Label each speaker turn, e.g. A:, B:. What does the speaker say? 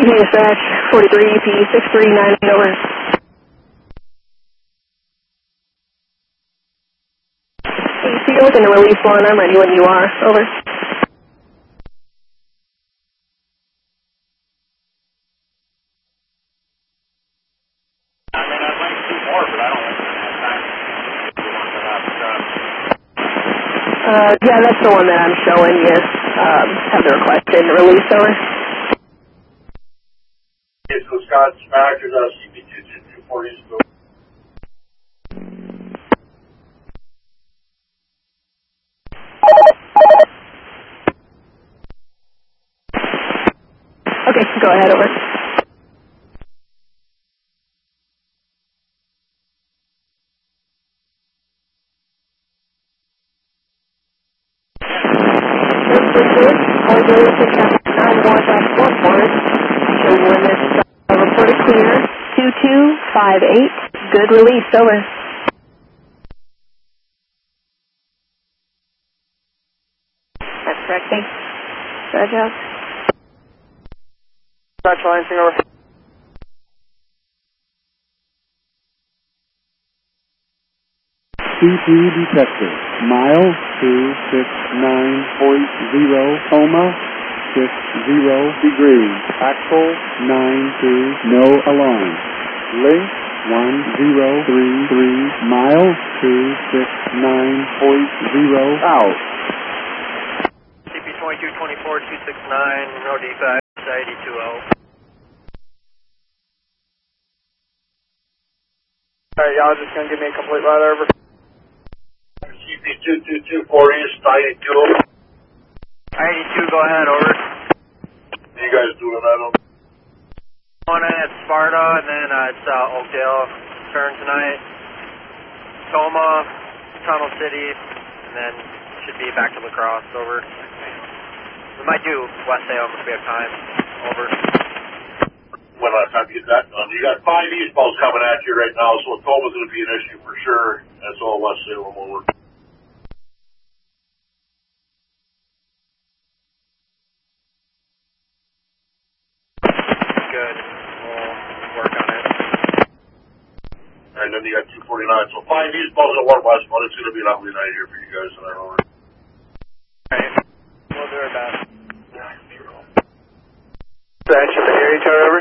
A: Dispatch 43 P639 over. AC within the release line, I'm ready when you are, over.
B: I mean, I'd like to do more, but I don't think we're going to have time.
A: Yeah, that's the one that I'm showing you. Have the request in the release, over.
B: It's Scott Smackers, CP22240 is go.
A: Okay, go ahead, over. Reported clear, 2258, good release, over. That's correct, thanks. Roger.
C: Dispatch Lansing, over.
D: CP detector, mile 269.0, coma, 60 degrees, axle 92, no alarm. Link 1033, mile 269.0, out.
C: CP 2224 269, no defect, 820. Alright, y'all just gonna give me a complete ride over.
B: CP22240 is 92.
C: 82, go ahead, over.
B: What are you guys doing? I don't know.
C: One at Sparta, and then it's Oakdale turn tonight. Toma, Tunnel City, and then should be back to La Crosse, over. We might do West Salem if we have time, over.
B: When last time you get that done? You got 5 eastbounds coming at you right now, so Toma's going to be an issue for sure. That's all West Salem over.
C: Good. We'll work on it.
B: And then you got 249. So 5 eastbounds and 1 westbound. It's going to be an ugly night here for you guys tonight, over.
C: Alright. We'll do our best.
B: Yeah, 0.
C: Dispatch, area tower, over.